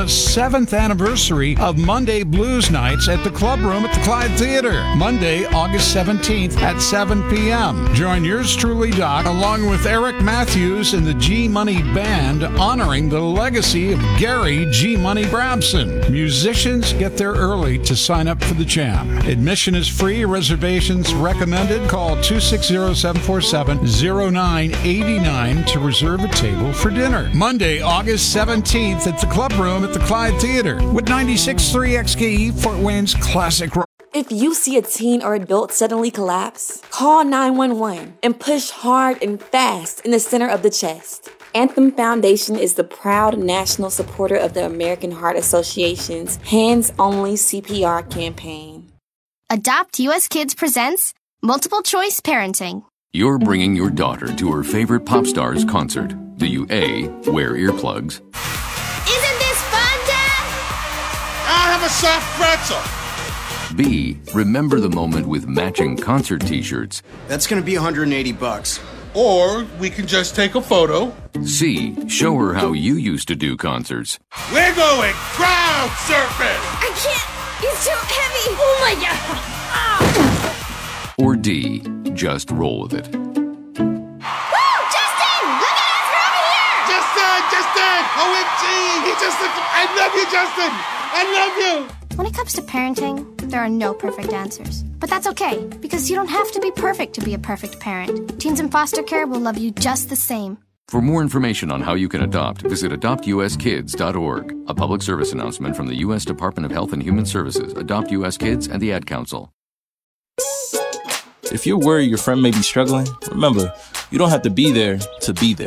the 7th anniversary of Monday Blues Nights at the Club Room at the Clyde Theater, Monday, August 17th at 7 p.m. Join yours truly, Doc, along with Eric Matthews and the G-Money Band, honoring the legacy of Gary G-Money Brabson. Musicians get there early to sign up for the jam. Admission is free. Reservations recommended. Call 260-747-0989 to reserve a table for dinner. Monday, August 17th at the Club Room at the Clyde Theater with 96.3 XKE Fort Wayne's classic rock. If you see a teen or adult suddenly collapse, call 911 and push hard and fast in the center of the chest. Anthem Foundation is the proud national supporter of the American Heart Association's Hands Only CPR campaign. Adopt US Kids presents Multiple Choice Parenting. You're bringing your daughter to her favorite pop star's concert. Do you A, wear earplugs? Isn't this fun, Dad? I'll have a soft pretzel. B, remember the moment with matching concert t-shirts. That's gonna be $180. Or we can just take a photo. C, show her how you used to do concerts. We're going crowd surfing. I can't. It's too heavy. Oh my God. Or D, just roll with it. Woo! Justin! Look at us! We're over here! Justin! OMG! I love you, Justin! I love you! When it comes to parenting, there are no perfect answers. But that's okay, because you don't have to be perfect to be a perfect parent. Teens in foster care will love you just the same. For more information on how you can adopt, visit adoptuskids.org. A public service announcement from the U.S. Department of Health and Human Services, Adopt U.S. Kids, and the Ad Council. If you're worried your friend may be struggling, remember, you don't have to be there to be there.